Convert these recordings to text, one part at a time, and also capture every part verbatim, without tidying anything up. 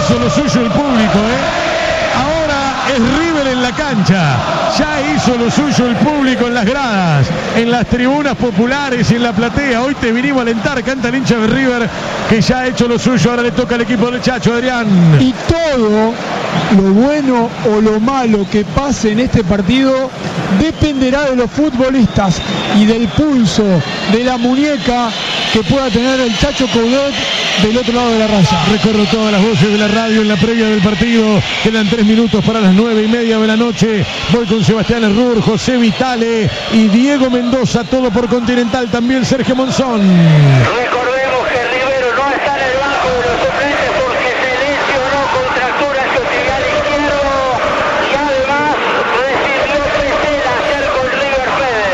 hizo lo suyo el público, ¿eh? Ahora es River en la cancha. Ya hizo lo suyo el público en las gradas, en las tribunas populares y en la platea. Hoy te vinimos a alentar, canta el hincha de River, que ya ha hecho lo suyo. Ahora le toca al equipo del Chacho, Adrián. Y todo lo bueno o lo malo que pase en este partido dependerá de los futbolistas y del pulso, de la muñeca que pueda tener el Chacho Coudet del otro lado de la raya. Recorro todas las voces de la radio en la previa del partido. Quedan tres minutos para las nueve y media de la noche. Voy con Sebastián Errur, José Vitale y Diego Mendoza, todo por Continental. También Sergio Monzón. Recordemos que Rivero no está en el banco de los suplentes porque se lesionó con fractura isquiotibial izquierdo y además recibió Pesela ayer con River Plate.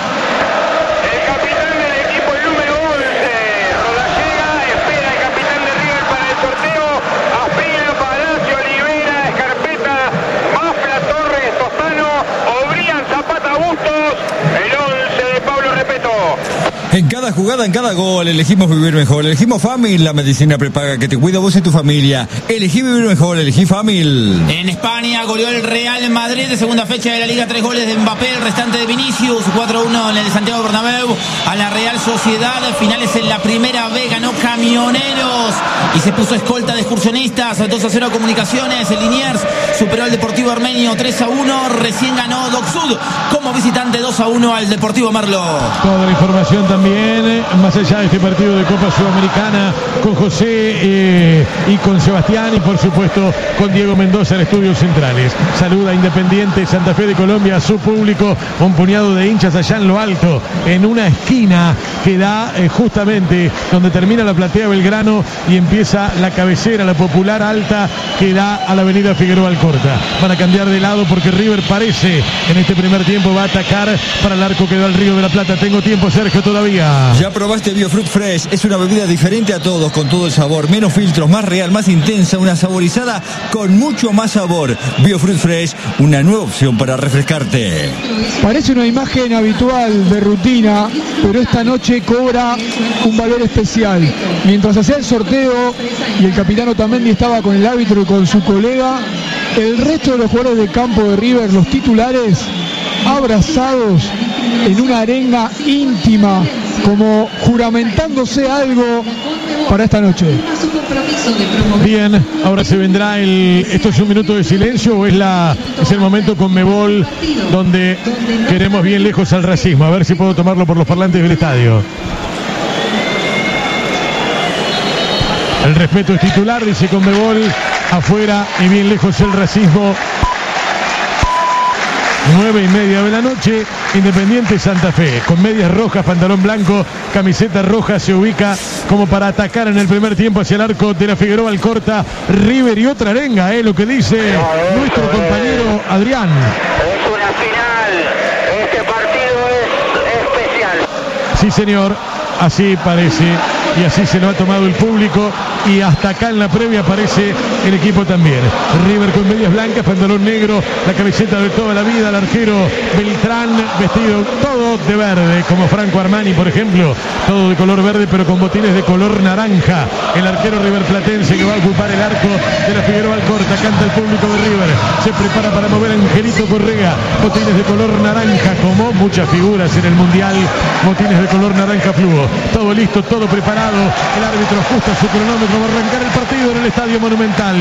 El capitán del equipo, el número once, Rodallega, espera el capitán de River para el sorteo. Afina, Palacio, Olivera, Escarpeta, Mafla, Torres, Tostano, Obrián, Zapata, Bustos, el once de Pablo Repeto. En cada jugada, en cada gol, elegimos vivir mejor. Elegimos Famil, la medicina prepaga que te cuida vos y tu familia. Elegí vivir mejor, elegí Famil. En España goleó el Real Madrid de segunda fecha de la Liga, tres goles de Mbappé, el restante de Vinicius, cuatro a uno en el Santiago Bernabéu a la Real Sociedad. Finales en la primera B, ganó Camioneros y se puso escolta de excursionistas, dos a cero a Comunicaciones. El Liniers superó al Deportivo Armenio tres a uno, recién ganó Doc Sud como visitante dos a uno al Deportivo Merlo. Toda la información también, más allá de este partido de Copa Sudamericana, con José eh, y con Sebastián y por supuesto con Diego Mendoza en Estudios Centrales. Saluda Independiente Santa Fe de Colombia a su público, un puñado de hinchas allá en lo alto, en una esquina que da eh, justamente donde termina la platea Belgrano y empieza la cabecera, la popular alta que da a la avenida Figueroa Alcorta. Van a cambiar de lado porque River parece en este primer tiempo va a atacar para el arco que da al Río de la Plata. Tengo tiempo, Sergio, todavía. Ya probaste Biofruit Fresh, es una bebida diferente a todos, con todo el sabor, menos filtros, más real, más intensa, una saborizada con mucho más sabor. Biofruit Fresh, una nueva opción para refrescarte. Parece una imagen habitual de rutina, pero esta noche cobra un valor especial. Mientras hacía el sorteo y el capitán Otamendi estaba con el árbitro y con su colega, el resto de los jugadores de campo de River, los titulares, abrazados en una arenga íntima, como juramentándose algo para esta noche. Bien, ahora se vendrá el... ¿Esto es un minuto de silencio o es la es el momento Conmebol donde queremos bien lejos al racismo? A ver si puedo tomarlo por los parlantes del estadio. El respeto es titular, dice Conmebol, afuera y bien lejos el racismo. Nueve y media de la noche, Independiente Santa Fe, con medias rojas, pantalón blanco, camiseta roja, se ubica como para atacar en el primer tiempo hacia el arco de la Figueroa Alcorta. River y otra arenga, eh, lo que dice nuestro compañero Adrián. Es una final, este partido es especial. Sí, señor, así parece. Y así se lo ha tomado el público y hasta acá en la previa aparece el equipo también. River con medias blancas, pantalón negro, la camiseta de toda la vida, el arquero Beltrán vestido todo de verde, como Franco Armani por ejemplo, todo de color verde pero con botines de color naranja. El arquero riverplatense que va a ocupar el arco de la Figueroa Alcorta, canta el público de River, se prepara para mover a Angelito Correa, botines de color naranja, como muchas figuras en el Mundial, botines de color naranja fluo, todo listo, todo preparado. El árbitro ajusta su cronómetro para arrancar el partido en el Estadio Monumental.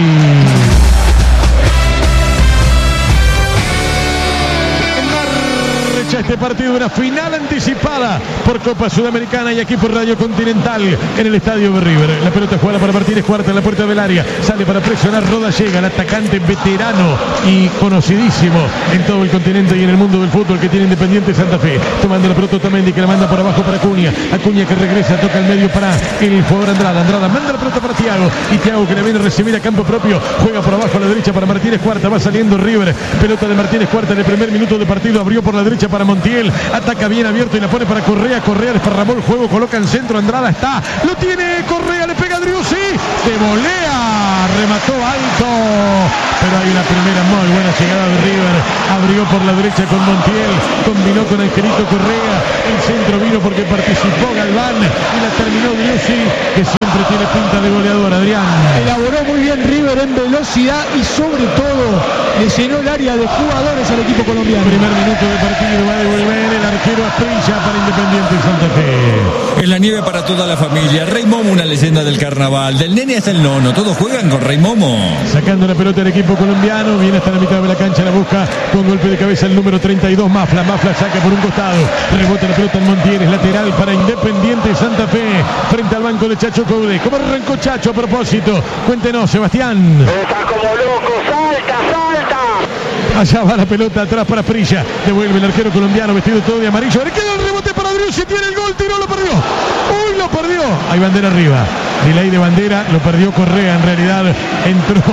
Este partido, una final anticipada por Copa Sudamericana y aquí por Radio Continental en el estadio de River. La pelota jugada para Martínez Cuarta en la puerta del área, sale para presionar Rodallega, el atacante veterano y conocidísimo en todo el continente y en el mundo del fútbol que tiene Independiente Santa Fe, tomando la pelota Otamendi que la manda por abajo para Acuña, Acuña que regresa, toca el medio para el jugador Andrada, Andrada manda la pelota para Thiago y Thiago que le viene a recibir a campo propio, juega por abajo a la derecha para Martínez Cuarta, va saliendo River, pelota de Martínez Cuarta en el primer minuto de partido, abrió por la derecha para Montiel, ataca bien abierto y la pone para Correa, Correa desparramó el juego, coloca en centro, Andrada está, lo tiene Correa, le pega a Driussi, de volea, remató alto, pero hay una primera muy buena llegada de River, abrió por la derecha con Montiel, combinó con Angelito Correa, el centro vino porque participó Galván y la terminó Driussi, que siempre tiene pinta de goleador. Adrián. Elaboró muy bien River River en velocidad y sobre todo le llenó el área de jugadores al equipo colombiano. Primer minuto de partido, va a devolver el arquero Asprilla para Independiente Santa Fe. En la nieve para toda la familia. Rey Momo, una leyenda del carnaval. Del nene hasta el nono, todos juegan con Rey Momo. Sacando la pelota el equipo colombiano, viene hasta la mitad de la cancha, la busca con golpe de cabeza el número treinta y dos, Mafla. Mafla saca por un costado, rebota la pelota en Montiel, es lateral para Independiente Santa Fe, frente al banco de Chacho Coude. ¿Cómo arrancó Chacho a propósito? Cuéntenos, Sebastián. Está como loco, salta, salta. Allá va la pelota atrás para Asprilla. Devuelve el arquero colombiano vestido todo de amarillo. Le queda el rebote para Driussi. Tiene el gol, tiró, lo perdió. Uy, lo perdió. Hay bandera arriba. Delay de bandera, lo perdió Correa. En realidad entró.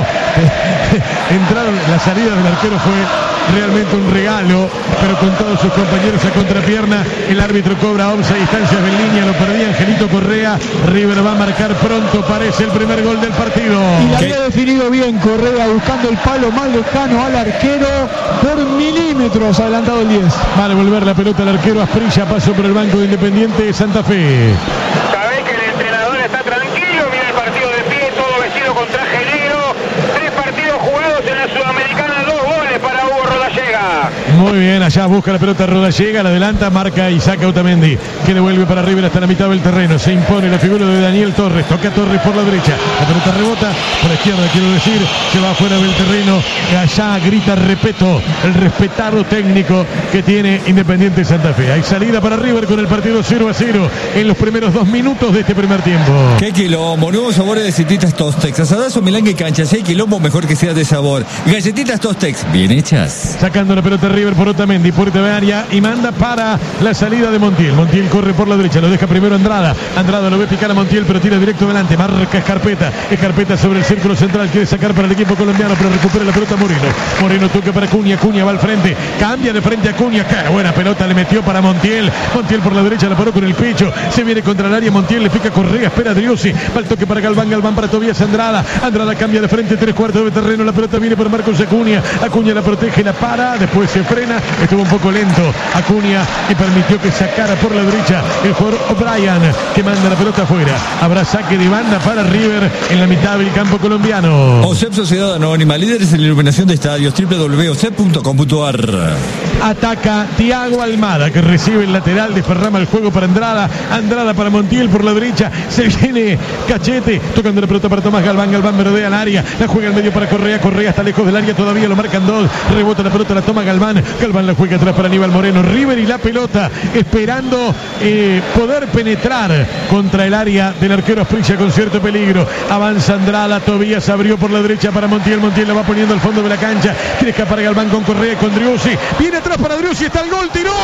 Entraron, la salida del arquero fue realmente un regalo, pero con todos sus compañeros a contrapierna, el árbitro cobra once instancias en línea, lo perdía Angelito Correa. River va a marcar pronto, parece el primer gol del partido. Y la había definido bien Correa, buscando el palo más lejano al arquero, por milímetros adelantado el diez. Va a devolver la pelota al arquero Asprilla, paso por el banco de Independiente de Santa Fe. Sabés que el entrenador está tranquilo, mira el partido de pie, todo vestido con traje negro. Tres partidos jugados en la Sudamericana, dos goles para Hugo Rodallega. Muy bien, allá busca la pelota Rodallega, la adelanta, marca y saca Otamendi, que devuelve para River hasta la mitad del terreno. Se impone la figura de Daniel Torres, toca Torres por la derecha, la pelota rebota por la izquierda, quiero decir, se va fuera del terreno. Allá grita respeto, el respetado técnico que tiene Independiente Santa Fe. Hay salida para River con el partido cero a cero en los primeros dos minutos de este primer tiempo. Qué quilombo, nuevos sabores de galletitas Tostex, asadazo, milanga y cancha. Si hay quilombo, mejor que sea de sabor. Galletitas Tostex, bien hechas. Sacando la pelota River por Otamendi, puerta de área y manda para la salida de Montiel. Montiel corre por la derecha, lo deja primero Andrada. Andrada lo ve picar a Montiel, pero tira directo adelante. Marca Escarpeta. Escarpeta sobre el círculo central, quiere sacar para el equipo colombiano, pero recupera la pelota Moreno. Moreno toca para Cunha, Cunha va al frente, cambia de frente a Cunha. Qué buena pelota le metió para Montiel. Montiel por la derecha la paró con el pecho. Se viene contra el área, Montiel le pica Correa, espera Driussi. Va el toque para Galván, Galván para Tobías Andrada. Andrada cambia de frente, tres cuartos de terreno. La pelota viene por Marcos Acuña. Acuña la protege, la para, después se frena. Estuvo un poco lento Acuña y permitió que sacara por la derecha el jugador O'Brien, que manda la pelota afuera. Habrá saque de banda para River en la mitad del campo colombiano. OSEP Sociedad Anónima, líderes en la iluminación de estadios, doble u doble u doble u punto o s e p punto com punto a r. Ataca Thiago Almada, que recibe el lateral, desparrama el juego para Andrada. Andrada para Montiel por la derecha. Se viene Cachete, tocando la pelota para Tomás Galván. Galván merodea al área, la juega al medio para Correa. Correa está lejos del área, todavía lo marcan dos. Rebota la pelota, la toma Galván. Galván la juega atrás para Aníbal Moreno. River y la pelota, esperando eh, poder penetrar contra el área del arquero Asprilla con cierto peligro. Avanza Andrada, Tobías abrió por la derecha para Montiel. Montiel la va poniendo al fondo de la cancha. Quiere escapar Galván con Correa y con Driussi. Viene atrás para Driussi, está el gol, tiró.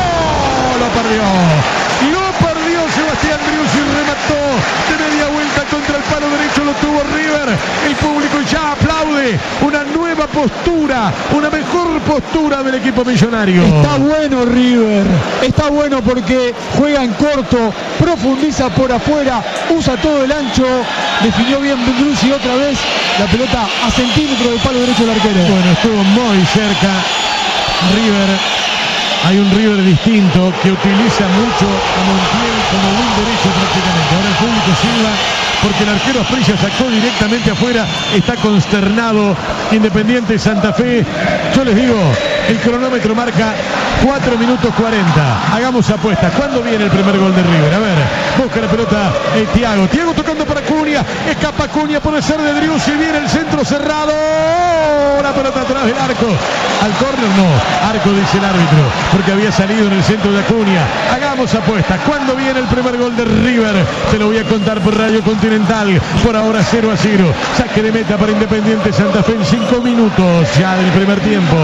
Lo perdió. Lo perdió Sebastián Driussi, remató de media vuelta contra el palo derecho, lo tuvo River. El público ya aplaude una nueva postura, una mejor postura del equipo millonario. Está bueno River, está bueno porque juega en corto, profundiza por afuera, usa todo el ancho, definió bien Driussi otra vez, la pelota a centímetro del palo derecho del arquero. Bueno, estuvo muy cerca River. Hay un River distinto que utiliza mucho a Montiel como un derecho prácticamente. Ahora el público silba porque el arquero Asprilla sacó directamente afuera. Está consternado Independiente Santa Fe. Yo les digo, el cronómetro marca cuatro minutos cuarenta. Hagamos apuestas. ¿Cuándo viene el primer gol de River? A ver, busca la pelota eh, Thiago. Thiago tocando para Cunha. Escapa Cunha, puede ser de Driussi. Viene el centro cerrado. La pelota atrás del arco. Al córner no. Arco dice el árbitro, porque había salido en el centro de Acuña. Hagamos apuestas. ¿Cuándo viene el primer gol de River? Te lo voy a contar por Radio Continental. Por ahora cero a cero. Saque de meta para Independiente Santa Fe en cinco minutos ya del primer tiempo.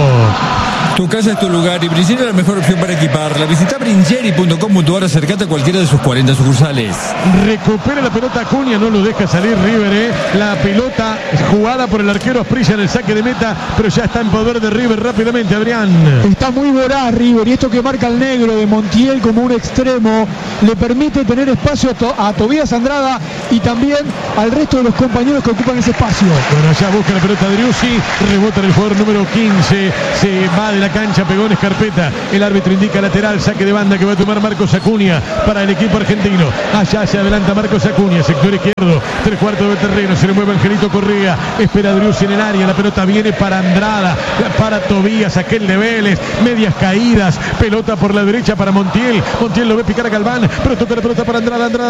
Tu casa es tu lugar y Bringeri es la mejor opción para equiparla. Visita bringeri punto com punto a r, acercate a cualquiera de sus cuarenta sucursales. Recupera la pelota Acuña, no lo deja salir River, ¿eh? La pelota jugada por el arquero Asprilla en el saque de meta, pero ya está en poder de River rápidamente, Adrián. Está muy voraz River y esto que marca el negro de Montiel como un extremo le permite tener espacio a, to a Tobías Andrada y también al resto de los compañeros que ocupan ese espacio. Bueno, allá busca la pelota Driussi, rebota el jugador número quince, se va de la la cancha, pegó en escarpeta. El árbitro indica lateral, saque de banda que va a tomar Marcos Acuña para el equipo argentino. Allá se adelanta Marcos Acuña, sector izquierdo, tres cuartos de terreno, se le mueve Angelito Correa, espera Driussi en el área, la pelota viene para Andrada, para Tobías, aquel de Vélez, medias caídas, pelota por la derecha para Montiel, Montiel lo ve picar a Galván, pero toca la pelota para Andrada, Andrada